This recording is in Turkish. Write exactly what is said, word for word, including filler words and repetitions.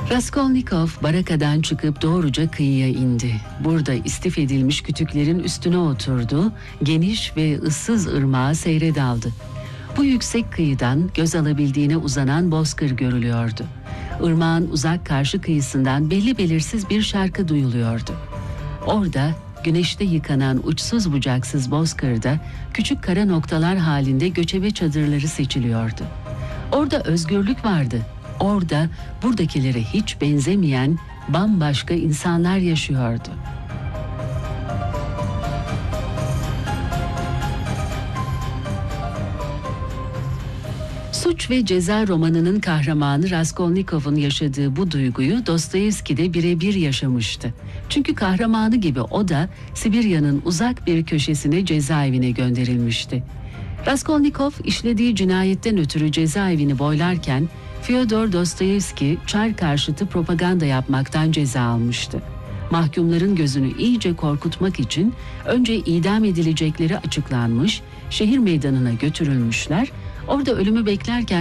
Raskolnikov barakadan çıkıp doğruca kıyıya indi. Burada istif edilmiş kütüklerin üstüne oturdu, geniş ve ıssız ırmağa seyre daldı. Bu yüksek kıyıdan göz alabildiğine uzanan bozkır görülüyordu. Irmağın uzak karşı kıyısından belli belirsiz bir şarkı duyuluyordu. Orada güneşte yıkanan uçsuz bucaksız bozkırda küçük kara noktalar halinde göçebe çadırları seçiliyordu. Orada özgürlük vardı. Orada buradakilere hiç benzemeyen bambaşka insanlar yaşıyordu. Suç ve Ceza romanının kahramanı Raskolnikov'un yaşadığı bu duyguyu Dostoyevski de birebir yaşamıştı. Çünkü kahramanı gibi o da Sibirya'nın uzak bir köşesine cezaevine gönderilmişti. Raskolnikov işlediği cinayetten ötürü cezaevini boylarken Fyodor Dostoyevski Çar karşıtı propaganda yapmaktan ceza almıştı. Mahkumların gözünü iyice korkutmak için önce idam edilecekleri açıklanmış, şehir meydanına götürülmüşler, orada ölümü beklerken